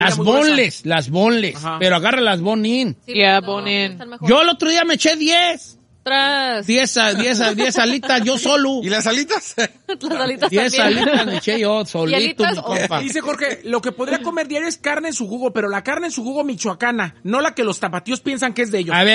Las boneless, Ajá. pero agarra las bone-in. Sí, Yeah, no, bone-in. están mejor. Yo el otro día me eché 10 Tras. 10 alitas yo solo. ¿Y las alitas? Las alitas 10 también. alitas me eché yo solito, alitas mi o- compa. Dice Jorge, lo que podría comer diario es carne en su jugo, pero la carne en su jugo michoacana, no la que los tapatíos piensan que es de ellos. A ver.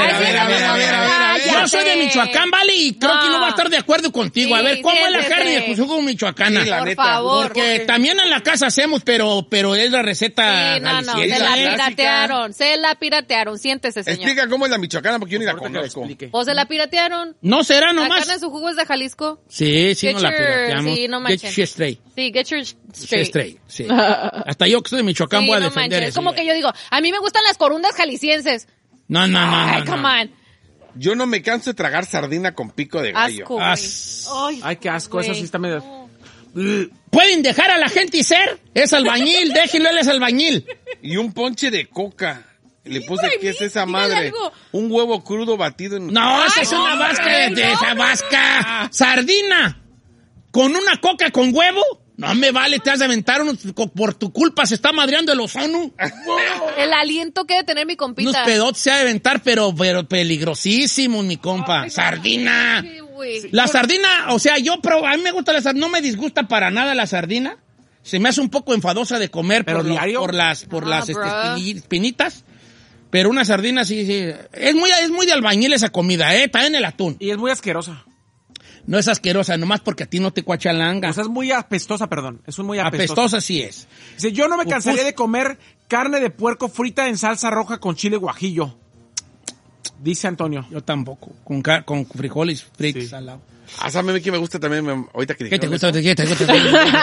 Cállate. Yo soy de Michoacán, ¿vale? Y creo No. que no va a estar de acuerdo contigo. A Sí, ver, ¿cómo es la siéntese. carne de jugo michoacana? Sí, la Por neta. favor. Porque también en la casa hacemos, pero es la receta Sí, no, se galiciense, la ¿eh? piratearon. Siéntese, señor. Explica cómo es la michoacana porque yo ni la Ahorita que lo conozco. explique. O se la piratearon. No será La nomás. carne en su jugo es de Jalisco. Sí, Get no la your- pirateamos. sí, no Get manchen. shit straight. Sí, get your Shit straight. straight, sí. Hasta yo que soy de Michoacán Sí, voy a no defender manches. Es eso. como que yo digo, a mí me gustan las corundas jaliscienses. No. Ay, come on. Yo no me canso de tragar sardina con pico de gallo. Asco, güey. Ay, qué asco, güey. eso sí está medio... ¿Pueden dejar a la gente y ser? Es albañil, déjenlo, él es albañil. Y un ponche de coca. Le puse, güey, ¿qué es esa dígale madre? algo. Un huevo crudo batido en... No, esa es una vasca de esa vasca. Sardina. ¿Con una coca con huevo? No me vale, te has de aventar por tu culpa se está madreando el ozono. El aliento que debe tener mi compita. Unos pedotes se ha de aventar, pero peligrosísimos, mi compa. Sardina. Sí, güey. La sardina, o sea, a mí me gusta la sardina, no me disgusta para nada la sardina. Se me hace un poco enfadosa de comer ¿Pero diario? por las bro. espinitas. Pero una sardina sí. Es muy de albañil esa comida, también el atún. Y es muy asquerosa. No es asquerosa, nomás porque a ti no te cuachalanga. O sea, es muy apestosa, perdón. Es muy apestosa. Apestosa sí es. Dice, yo no me cansaría Pupus. de comer carne de puerco frita en salsa roja con chile guajillo. Dice Antonio. Yo tampoco. Con frijoles fritos Sí. al lado. Ah, ¿sabe qué me gusta también? Ahorita que ¿Qué te dijeron gusta? eso. ¿Qué te gusta?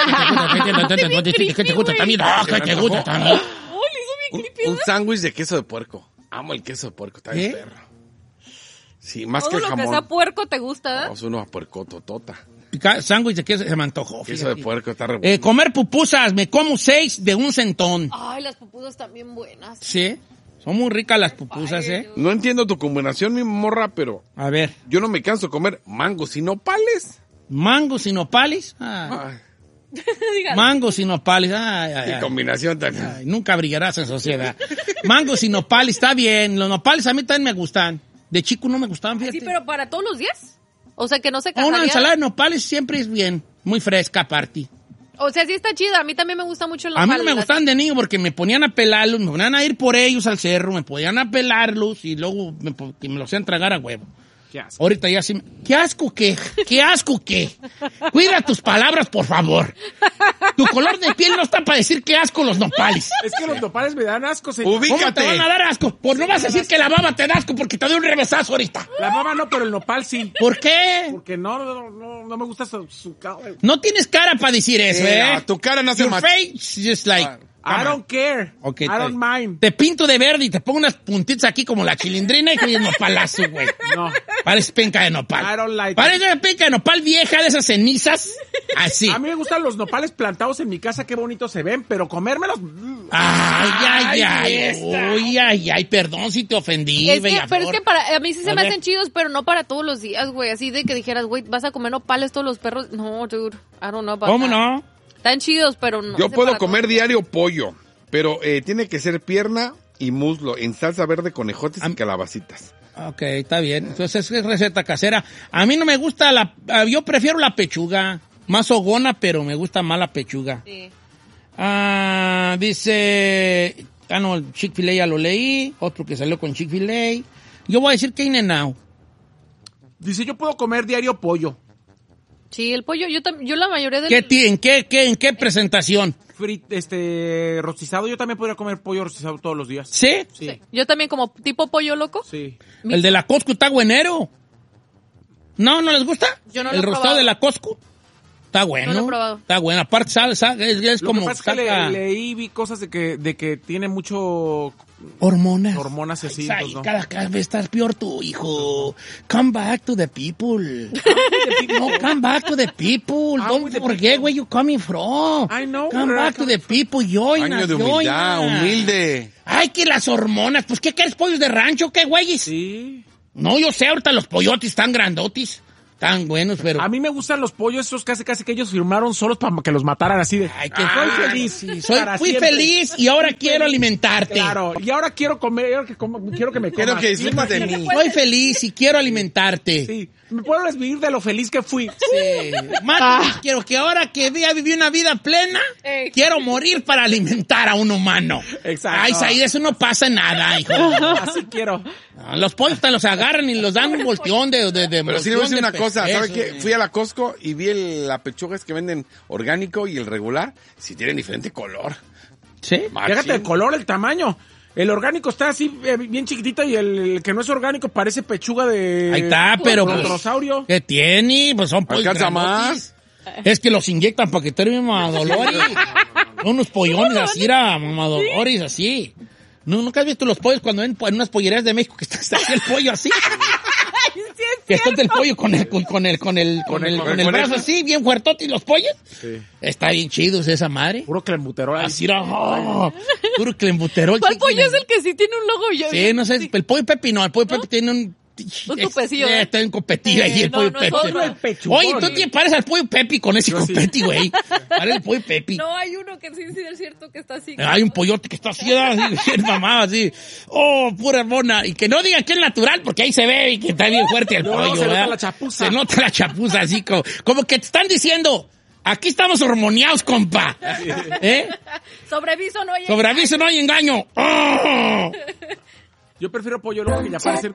¿Qué te gusta también? ¿Qué te gusta también? Un sándwich de queso de puerco. Amo el queso de puerco, está bien ¿Eh? perro. Sí, más Todo que el lo que jamón. sea puerco te gusta. Vamos uno a puercototota. Sándwich de queso se me antojó. Queso de fíjate. puerco está re bueno. Comer pupusas, me como 6 de un centón. Ay, las pupusas están bien buenas. Sí, son muy ricas las pupusas, No entiendo tu combinación, mi morra, pero A ver, yo no me canso de comer mangos y nopales. mangos y nopales. Ay, Mangos y nopales. qué combinación tan... Ay, nunca brillarás en sociedad. Mangos y nopales, está bien. Los nopales a mí también me gustan. De chico no me gustaban, fíjate. Sí, pero para todos los días. O sea, que no se Una cansaría. ensalada de nopales siempre es bien. Muy fresca, aparte. O sea, sí está chida. A mí también me gusta mucho el A mí nopal. no me gustaban de niño porque me ponían a pelarlos, me ponían a ir por ellos al cerro, me podían a pelarlos y luego que me los hacían tragar a huevo. Qué asco. Ahorita ya sí. ¿Qué asco qué? ¿Qué asco qué? Cuida tus palabras, por favor. Tu color de piel no está para decir qué asco los nopales. Es que los nopales me dan asco, señor. Ubi- ¿Cómo te Fíjate. van a dar asco? Pues no vas a decir que la baba te da asco porque te doy un revesazo ahorita. La baba no, pero el nopal sí. ¿Por qué? Porque no me gusta su cabello. No tienes cara para decir eso, ¿eh? Tu cara no hace Your más. face is just like... I don't care. Ok, I don't mind. Te pinto de verde y te pongo unas puntitas aquí como la chilindrina y que es nopalazo, güey. No. Parece penca de nopal. I don't like Parece una penca de nopal vieja de esas cenizas. Así. A mí me gustan los nopales plantados en mi casa, qué bonitos se ven, pero comérmelos... Ay, perdón si te ofendí, Es que, bella pero es flor. que para a mí sí se A me ver. hacen chidos, pero no para todos los días, güey. Así de que dijeras, güey, vas a comer nopales todos los perros. No, dude, I don't know about ¿Cómo that. no? Están chidos, pero no. Yo sé puedo para comer todos. diario pollo, pero tiene que ser pierna y muslo en salsa verde con ejotes y calabacitas. Ok, está bien. Entonces es receta casera. A mí no me gusta yo prefiero la pechuga. Más hogona, pero me gusta más la pechuga. Sí. Dice... no, el Chick-fil-A ya lo leí. Otro que salió con Chick-fil-A. Yo voy a decir que In-N-Out. Dice, yo puedo comer diario pollo. Sí, el pollo, yo la mayoría del... ¿En qué presentación? Rostizado, yo también podría comer pollo rostizado todos los días. ¿Sí? Sí. Sí. Yo también como tipo pollo loco. Sí. El de la Costco está buenero. ¿No les gusta? Yo no lo El he rostado probado. de la Costco. Está bueno. No lo he probado. Está bueno. Aparte, salsa, es Lo como que pasa es que saca vi cosas de que tiene mucho hormonas. hormonas así. Ay, pues, ¿no? cada vez estás peor tú, hijo. Come back to the people. No, come back to the people. Ah, Don't with the forget people. where you coming from. I know, Come where I back to come the people. Join Año us, de humildad, join us. humilde. Ay, que las hormonas. Pues, ¿qué quieres, pollos de rancho? ¿Qué, güeyes? Sí. No, yo sé, ahorita los pollotes están grandotis. Tan buenos, pero... A mí me gustan los pollos esos casi que ellos firmaron solos para que los mataran así de... Ay, que soy feliz. Sí, fui siempre. feliz y ahora quiero alimentarte. Claro, y ahora quiero comer, quiero que me Quiero comas. que disfrutes de mí. Soy feliz y quiero alimentarte. Sí, me puedo desvivir de lo feliz que fui. Sí. Mate, quiero que ahora que ya viví una vida plena, quiero morir para alimentar a un humano. Exacto. Ay, Said, eso no pasa nada, hijo. Así quiero. No, los pollos te los agarran y los dan un volteón de Pero sí le voy a decir una cosa, ¿sabes peso. qué? Fui a la Costco y vi la pechugas que venden orgánico y el regular, si tienen diferente color. ¿Sí? Fíjate el color, el tamaño. El orgánico está así bien chiquitita y el que no es orgánico parece pechuga de... Ahí está, pero pues, brontosaurio. ¿qué tiene? Pues son pollos ¿Alcanza grandotes. más? Es que los inyectan para que termine mamadolores. Son unos pollones así, era mamadolores así. ¿No, ¿Nunca has visto los pollos cuando ven en unas pollerías de México que está así el pollo así? Que está el pollo con el brazo así, bien fuertote, y los pollos. Sí. Está bien chidos esa madre. Puro clembuterol. Así era, puro clembuterol. ¿Cuál pollo es el que sí tiene un logo? Yo sí, no sé, sí. El pollo Pepi no, el pollo Pepi tiene un tupecillo. Está en competida ahí el pollo Pepi. Oye, tú te pares al pollo Pepi con ese competi, güey. Para el pollo Pepi. No, hay uno que sí es cierto que está así. Hay un pollote que está así, bien mamado, así. Oh, pura mona. Y que no digan que es natural, porque ahí se ve y que está bien fuerte el pollo, se ¿verdad? nota la chapuza. Se nota la chapuza, así como que te están diciendo, aquí estamos hormoniados, compa. ¿Eh? Sobreaviso no hay engaño. Sobreaviso no hay engaño. ¡Oh! Yo prefiero pollo loco que ya parece...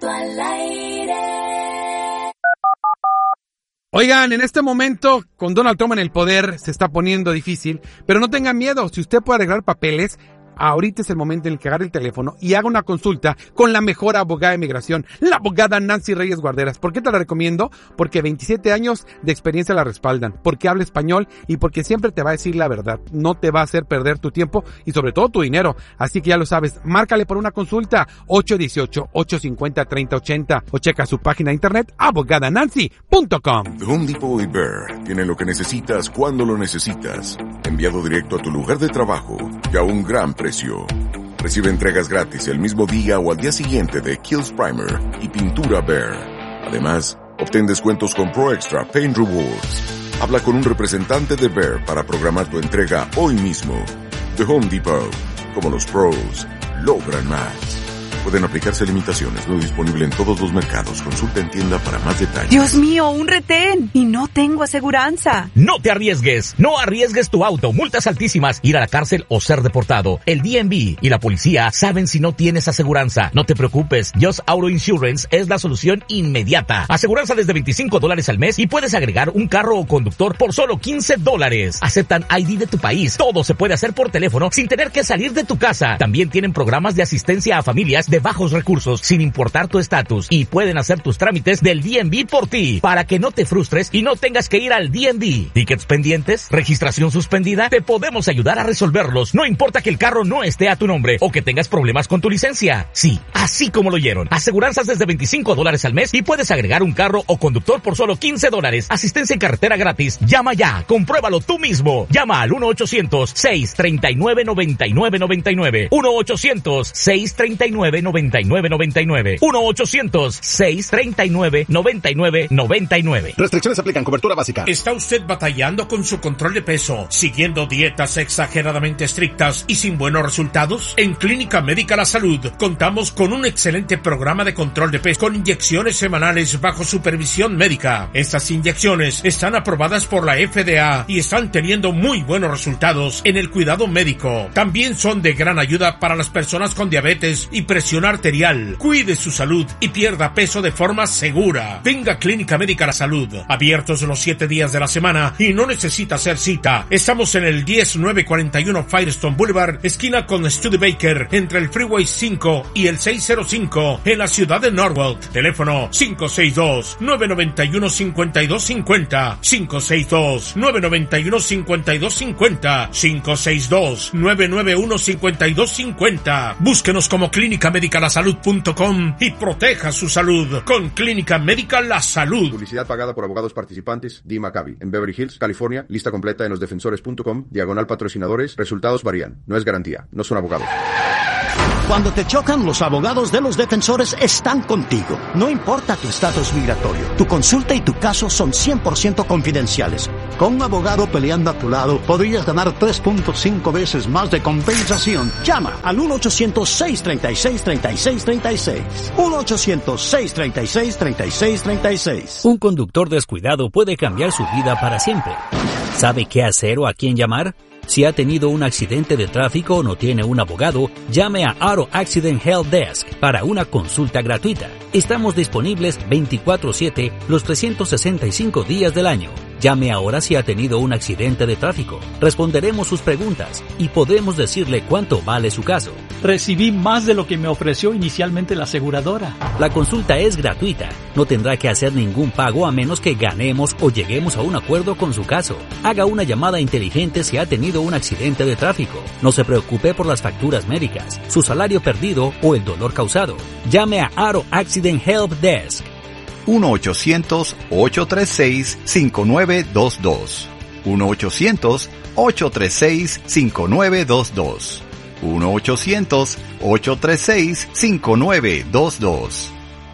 Oigan, en este momento, con Donald Trump en el poder, se está poniendo difícil, pero no tengan miedo, si usted puede arreglar papeles, ahorita es el momento en el que agarre el teléfono y haga una consulta con la mejor abogada de migración, la abogada Nancy Reyes Guarderas. ¿Por qué te la recomiendo? Porque 27 años de experiencia la respaldan, porque habla español y porque siempre te va a decir la verdad. No te va a hacer perder tu tiempo y sobre todo tu dinero. Así que ya lo sabes, márcale por una consulta 818-850-3080 o checa su página de internet abogadanancy.com. The Home Depot y Behr tienen lo que necesitas cuando lo necesitas. Enviado directo a tu lugar de trabajo y a un gran precio. Recibe entregas gratis el mismo día o al día siguiente de Kills Primer y pintura Behr. Además, obtén descuentos con Pro Extra Paint Rewards. Habla con un representante de Behr para programar tu entrega hoy mismo. The Home Depot. Como los pros, logran más. Pueden aplicarse limitaciones, no disponible en todos los mercados. Consulta en tienda para más detalles. Dios mío, un retén. Y no tengo aseguranza. No te arriesgues. No arriesgues tu auto. Multas altísimas, ir a la cárcel o ser deportado. El DMV y la policía saben si no tienes aseguranza. No te preocupes. Just Auto Insurance es la solución inmediata. Aseguranza desde $25 al mes y puedes agregar un carro o conductor por solo $15. Aceptan ID de tu país. Todo se puede hacer por teléfono sin tener que salir de tu casa. También tienen programas de asistencia a familias de bajos recursos, sin importar tu estatus, y pueden hacer tus trámites del DMV por ti, para que no te frustres y no tengas que ir al DMV. ¿Tickets pendientes? ¿Registración suspendida? Te podemos ayudar a resolverlos, no importa que el carro no esté a tu nombre o que tengas problemas con tu licencia. Sí, así como lo oyeron. Aseguranzas desde $25 al mes y puedes agregar un carro o conductor por solo $15. Asistencia en carretera gratis. Llama ya, compruébalo tú mismo. Llama al 1-800-639-9999. 1-800-639-9999. 1-800-639-9999. Restricciones aplican. Cobertura básica. ¿Está usted batallando con su control de peso, siguiendo dietas exageradamente estrictas y sin buenos resultados? En Clínica Médica La Salud contamos con un excelente programa de control de peso con inyecciones semanales bajo supervisión médica. Estas inyecciones están aprobadas por la FDA y están teniendo muy buenos resultados en el cuidado médico. También son de gran ayuda para las personas con diabetes y presión arterial. Cuide su salud y pierda peso de forma segura. Venga a Clínica Médica La Salud. Abiertos los 7 días de la semana y no necesita hacer cita. Estamos en el 10941 Firestone Boulevard, esquina con Studebaker, entre el Freeway 5 y el 605, en la ciudad de Norwalk. Teléfono 562-991-5250. 562-991-5250. 562-991-5250. Búsquenos como Clínica Médica La Salud.com y proteja su salud con Clínica Médica La Salud. Publicidad pagada por abogados participantes. Dee Maccabi. En Beverly Hills, California. Lista completa en losdefensores.com. /patrocinadores. Resultados varían. No es garantía. No son abogados. Cuando te chocan, los abogados de los defensores están contigo. No importa tu estatus migratorio, tu consulta y tu caso son 100% confidenciales. Con un abogado peleando a tu lado, podrías ganar 3.5 veces más de compensación. Llama al 1-800-636-3636. 1-800-636-3636. Un conductor descuidado puede cambiar su vida para siempre. ¿Sabe qué hacer o a quién llamar? Si ha tenido un accidente de tráfico o no tiene un abogado, llame a Auto Accident Help Desk para una consulta gratuita. Estamos disponibles 24/7 los 365 días del año. Llame ahora si ha tenido un accidente de tráfico. Responderemos sus preguntas y podemos decirle cuánto vale su caso. Recibí más de lo que me ofreció inicialmente la aseguradora. La consulta es gratuita. No tendrá que hacer ningún pago a menos que ganemos o lleguemos a un acuerdo con su caso. Haga una llamada inteligente si ha tenido un accidente de tráfico. No se preocupe por las facturas médicas, su salario perdido o el dolor causado. Llame a Auto Accident Help Desk. 1-800-836-5922. 1-800-836-5922. 1-800-836-5922.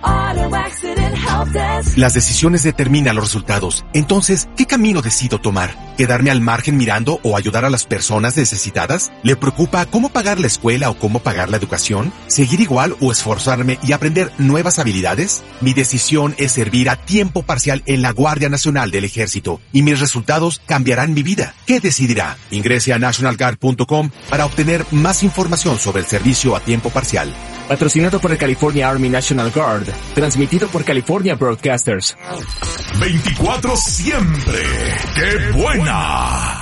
Las decisiones determinan los resultados. Entonces, ¿qué camino decido tomar? ¿Quedarme al margen mirando o ayudar a las personas necesitadas? ¿Le preocupa cómo pagar la escuela o cómo pagar la educación? ¿Seguir igual o esforzarme y aprender nuevas habilidades? Mi decisión es servir a tiempo parcial en la Guardia Nacional del Ejército y mis resultados cambiarán mi vida. ¿Qué decidirá? Ingrese a nationalguard.com para obtener más información sobre el servicio a tiempo parcial. Patrocinado por el California Army National Guard. Transmitido por California Broadcasters. 24 siempre. ¡Qué buena!